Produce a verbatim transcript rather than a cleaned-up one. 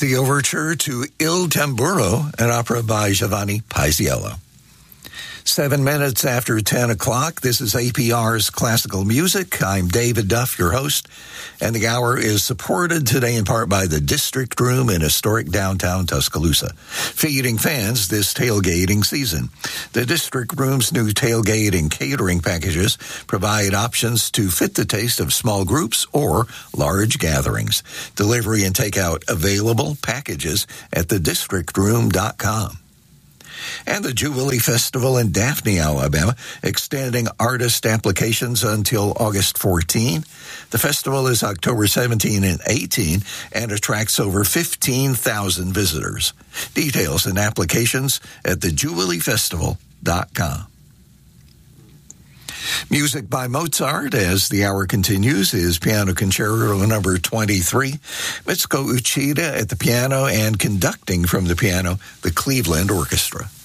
the overture to Il Tamburo, an opera by Giovanni Paisiello. Seven minutes after ten o'clock, this is A P R's Classical Music. I'm David Duff, your host, and the hour is supported today in part by the District Room in historic downtown Tuscaloosa, feeding fans this tailgating season. The District Room's new tailgate and catering packages provide options to fit the taste of small groups or large gatherings. Delivery and takeout available. Packages at the district room dot com. And the Jubilee Festival in Daphne, Alabama, extending artist applications until August fourteenth. The festival is October seventeenth and eighteenth and attracts over fifteen thousand visitors. Details and applications at the jubilee festival dot com. Music by Mozart, as the hour continues, is Piano Concerto number twenty-three. Mitsuko Uchida at the piano and conducting from the piano, the Cleveland Orchestra.